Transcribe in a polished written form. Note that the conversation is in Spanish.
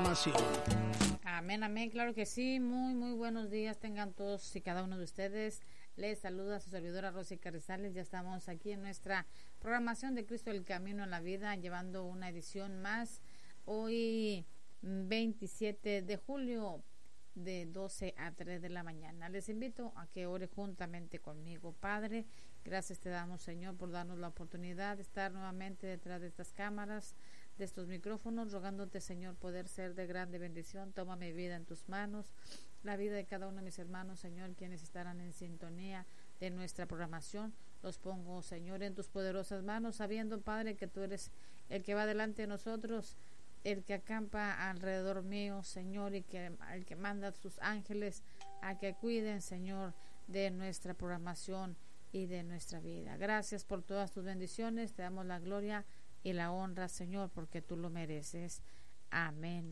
programación. Amén, amén, claro que sí. Muy buenos días tengan todos y cada uno de ustedes. Les saluda su servidora Rosy Carrizales. Ya estamos aquí en nuestra programación de Cristo el Camino en la Vida, llevando una edición más. Hoy 27 de julio de 12 a 3 de la mañana. Les invito a que ore juntamente conmigo. Padre, gracias te damos, Señor, por darnos la oportunidad de estar nuevamente detrás de estas cámaras, de estos micrófonos, rogándote, Señor, poder ser de grande bendición. Toma mi vida en tus manos, la vida de cada uno de mis hermanos, Señor, quienes estarán en sintonía de nuestra programación. Los pongo, Señor, en tus poderosas manos, sabiendo, Padre, que tú eres el que va delante de nosotros, el que acampa alrededor mío, Señor, y que el que manda a sus ángeles a que cuiden, Señor, de nuestra programación y de nuestra vida. Gracias por todas tus bendiciones. Te damos la gloria y la honra, Señor, porque tú lo mereces. Amén